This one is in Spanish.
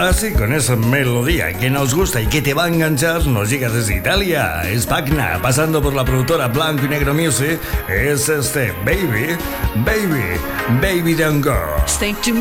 Así, con esa melodía que nos gusta y que te va a enganchar, nos llega desde Italia. Es Pagna, pasando por la productora Blanco y Negro Music. Es Baby, Baby, Baby Don't Go. Stay tuned.